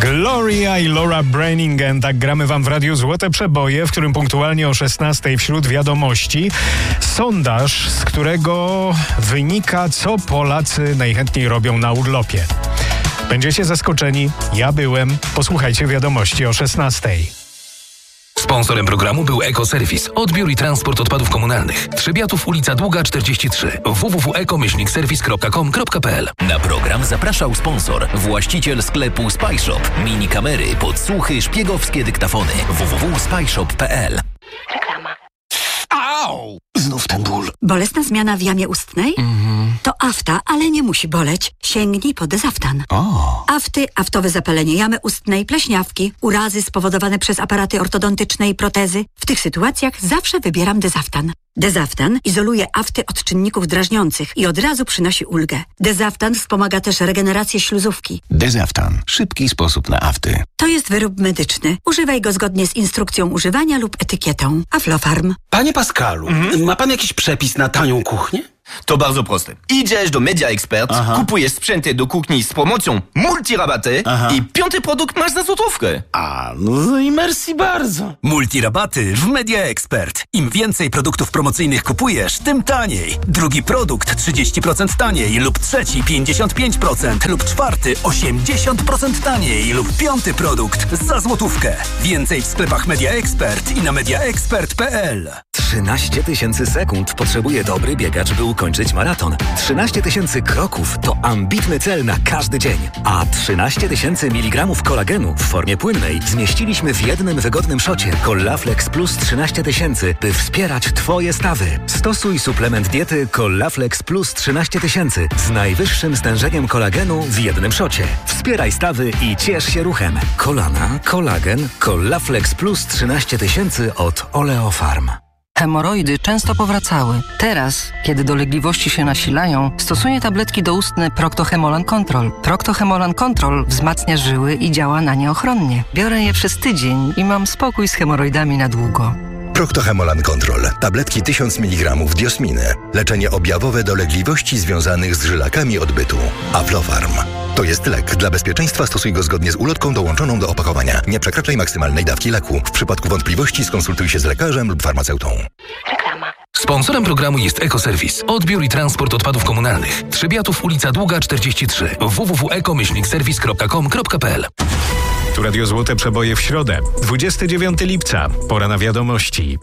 Gloria i Laura Branigan, tak gramy wam w radiu Złote Przeboje, w którym punktualnie o 16 wśród wiadomości sondaż, z którego wynika, co Polacy najchętniej robią na urlopie. Będziecie zaskoczeni, ja byłem. Posłuchajcie wiadomości o 16. Sponsorem programu był Ekoserwis. Odbiór i transport odpadów komunalnych. Trzebiatów, ulica Długa 43. www.eko-serwis.com.pl. Na program zapraszał sponsor, właściciel sklepu Spyshop. Mini kamery, podsłuchy, szpiegowskie dyktafony. www.spyshop.pl. Reklama. Au! Znów ten ból. Bolesna zmiana w jamie ustnej? To afta, ale nie musi boleć. Sięgnij po Dezaftan. Afty, aftowe zapalenie jamy ustnej, pleśniawki, urazy spowodowane przez aparaty ortodontyczne i protezy. W tych sytuacjach zawsze wybieram Dezaftan. Dezaftan izoluje afty od czynników drażniących i od razu przynosi ulgę. Dezaftan wspomaga też regenerację śluzówki. Dezaftan. Szybki sposób na afty. To jest wyrób medyczny. Używaj go zgodnie z instrukcją używania lub etykietą. Aflofarm. Panie Pascalu, ma pan jakiś przepis na tanią kuchnię? To bardzo proste. Idziesz do Media Expert, kupujesz sprzęty do kuchni z promocją multirabaty i 5. produkt masz za złotówkę. No i merci bardzo. Multirabaty w Media Expert. Im więcej produktów promocyjnych kupujesz, tym taniej. Drugi produkt 30% taniej lub trzeci 55% lub czwarty 80% taniej lub 5. produkt za złotówkę. Więcej w sklepach Media Expert i na mediaexpert.pl. 13 000 sekund potrzebuje dobry biegacz, by ukończyć maraton. 13 000 kroków to ambitny cel na każdy dzień. A 13 000 mg kolagenu w formie płynnej zmieściliśmy w jednym wygodnym szocie Collaflex Plus 13 000, by wspierać Twoje stawy. Stosuj suplement diety Collaflex Plus 13 000 z najwyższym stężeniem kolagenu w jednym szocie. Wspieraj stawy i ciesz się ruchem. Kolana, kolagen, Collaflex Plus 13 000 od Oleofarm. Hemoroidy często powracały. Teraz, kiedy dolegliwości się nasilają, stosuję tabletki doustne Procto-Hemolan Control. Procto-Hemolan Control wzmacnia żyły i działa na nie ochronnie. Biorę je przez tydzień i mam spokój z hemoroidami na długo. Procto-Hemolan Control. Tabletki 1000 mg diosminy. Leczenie objawowe dolegliwości związanych z żylakami odbytu. Aflofarm. To jest lek. Dla bezpieczeństwa stosuj go zgodnie z ulotką dołączoną do opakowania. Nie przekraczaj maksymalnej dawki leku. W przypadku wątpliwości skonsultuj się z lekarzem lub farmaceutą. Reklama. Sponsorem programu jest Ekoserwis. Odbiór i transport odpadów komunalnych. Trzebiatów, ulica Długa 43. www.eko-serwis.com.pl. Tu Radio Złote Przeboje w środę, 29 lipca. Pora na wiadomości.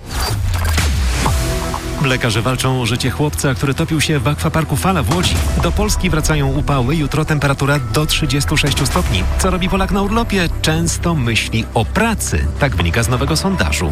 Lekarze walczą o życie chłopca, który topił się w akwaparku Fala w Łodzi. Do Polski wracają upały, jutro temperatura do 36 stopni. Co robi Polak na urlopie? Często myśli o pracy. Tak wynika z nowego sondażu.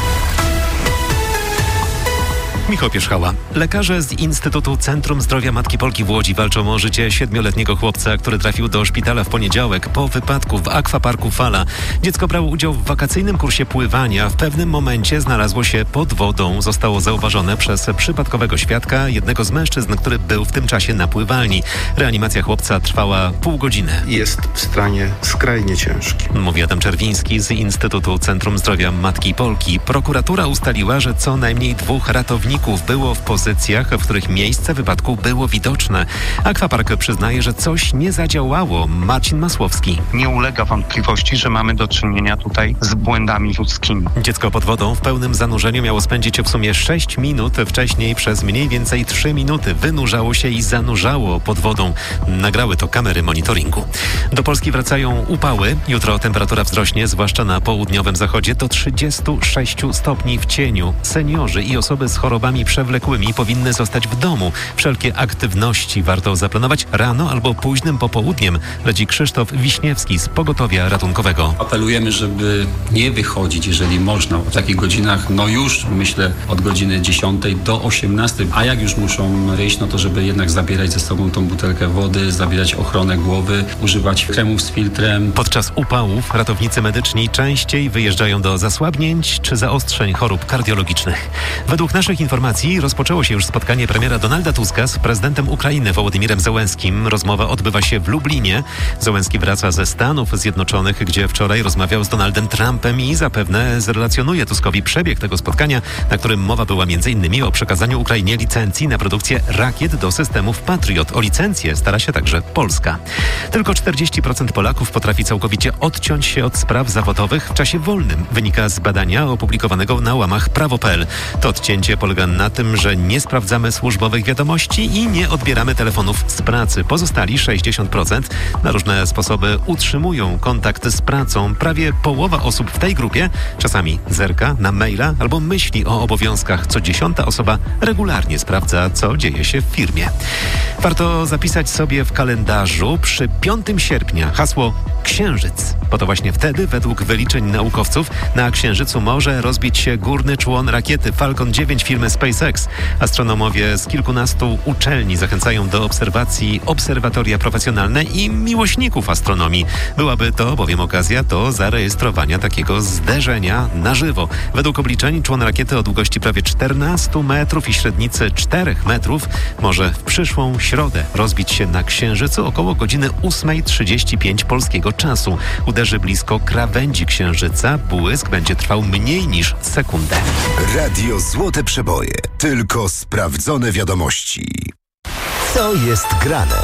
Michał Pierzchała. Lekarze z Instytutu Centrum Zdrowia Matki Polki w Łodzi walczą o życie 7-letniego chłopca, który trafił do szpitala w poniedziałek po wypadku w akwaparku Fala. Dziecko brało udział w wakacyjnym kursie pływania. W pewnym momencie znalazło się pod wodą. Zostało zauważone przez przypadkowego świadka, jednego z mężczyzn, który był w tym czasie na pływalni. Reanimacja chłopca trwała pół godziny. Jest w stanie skrajnie ciężkim. Mówi Adam Czerwiński z Instytutu Centrum Zdrowia Matki Polki. Prokuratura ustaliła, że co najmniej 2 ratowników było w pozycjach, w których miejsce wypadku było widoczne. Akwapark przyznaje, że coś nie zadziałało. Marcin Masłowski. Nie ulega wątpliwości, że mamy do czynienia tutaj z błędami ludzkimi. Dziecko pod wodą w pełnym zanurzeniu miało spędzić w sumie 6 minut. Wcześniej przez mniej więcej 3 minuty wynurzało się i zanurzało pod wodą. Nagrały to kamery monitoringu. Do Polski wracają upały. Jutro temperatura wzrośnie, zwłaszcza na południowym zachodzie, do 36 stopni w cieniu. Seniorzy i osoby z chorobami przewlekłymi powinny zostać w domu. Wszelkie aktywności warto zaplanować rano albo późnym popołudniem, radzi Krzysztof Wiśniewski z Pogotowia Ratunkowego. Apelujemy, żeby nie wychodzić, jeżeli można, w takich godzinach, już myślę od godziny 10 do 18, a jak już muszą wyjść, to żeby jednak zabierać ze sobą tą butelkę wody, zabierać ochronę głowy, używać kremów z filtrem. Podczas upałów ratownicy medyczni częściej wyjeżdżają do zasłabnięć czy zaostrzeń chorób kardiologicznych. Według naszych informacji informacji rozpoczęło się już spotkanie premiera Donalda Tuska z prezydentem Ukrainy Wołodymirem Zełenskim. Rozmowa odbywa się w Lublinie. Zełenski wraca ze Stanów Zjednoczonych, gdzie wczoraj rozmawiał z Donaldem Trumpem i zapewne zrelacjonuje Tuskowi przebieg tego spotkania, na którym mowa była m.in. o przekazaniu Ukrainie licencji na produkcję rakiet do systemów Patriot. O licencję stara się także Polska. Tylko 40% Polaków potrafi całkowicie odciąć się od spraw zawodowych w czasie wolnym. Wynika z badania opublikowanego na łamach prawo.pl. To odcięcie polega na tym, że nie sprawdzamy służbowych wiadomości i nie odbieramy telefonów z pracy. Pozostali 60% na różne sposoby utrzymują kontakt z pracą. Prawie połowa osób w tej grupie czasami zerka na maila albo myśli o obowiązkach. Co 10. osoba regularnie sprawdza, co dzieje się w firmie. Warto zapisać sobie w kalendarzu przy 5 sierpnia hasło Księżyc, bo to właśnie wtedy, według wyliczeń naukowców, na Księżycu może rozbić się górny człon rakiety Falcon 9 firmy SpaceX. Astronomowie z kilkunastu uczelni zachęcają do obserwacji obserwatoria profesjonalne i miłośników astronomii. Byłaby to bowiem okazja do zarejestrowania takiego zderzenia na żywo. Według obliczeń człon rakiety o długości prawie 14 metrów i średnicy 4 metrów może w przyszłą środę rozbić się na Księżycu około godziny 8:35 polskiego czasu. Uderzy blisko krawędzi Księżyca. Błysk będzie trwał mniej niż sekundę. Radio Złote Przeboje. Tylko sprawdzone wiadomości. Co jest grane?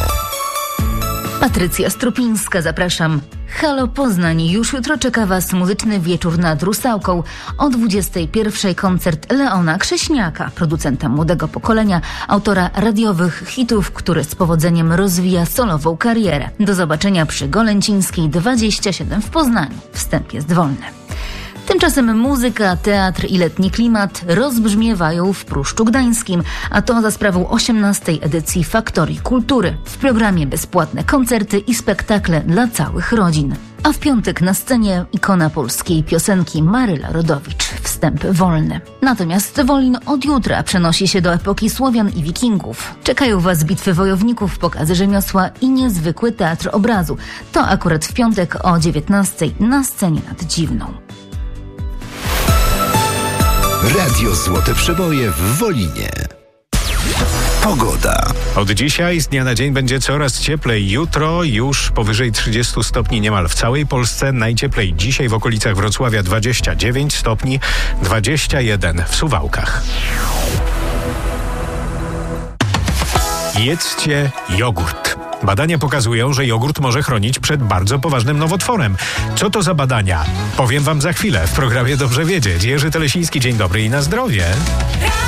Patrycja Strupińska, zapraszam. Halo Poznań, już jutro czeka Was muzyczny wieczór nad Rusałką. O 21:00 koncert Leona Krześniaka, producenta młodego pokolenia, autora radiowych hitów, który z powodzeniem rozwija solową karierę. Do zobaczenia przy Golęcińskiej 27 w Poznaniu. Wstęp jest wolny. Tymczasem muzyka, teatr i letni klimat rozbrzmiewają w Pruszczu Gdańskim, a to za sprawą 18. edycji Faktorii Kultury. W programie bezpłatne koncerty i spektakle dla całych rodzin. A w piątek na scenie ikona polskiej piosenki Maryla Rodowicz. Wstęp wolny. Natomiast Wolin od jutra przenosi się do epoki Słowian i Wikingów. Czekają Was bitwy wojowników, pokazy rzemiosła i niezwykły teatr obrazu. To akurat w piątek o 19:00 na scenie nad Dziwną. Radio Złote Przeboje w Wolinie. Pogoda. Od dzisiaj z dnia na dzień będzie coraz cieplej. Jutro już powyżej 30 stopni niemal w całej Polsce. Najcieplej dzisiaj w okolicach Wrocławia 29 stopni, 21 w Suwałkach. Jedzcie jogurt. Badania pokazują, że jogurt może chronić przed bardzo poważnym nowotworem. Co to za badania? Powiem Wam za chwilę w programie Dobrze Wiedzieć. Jerzy Telesiński, dzień dobry i na zdrowie.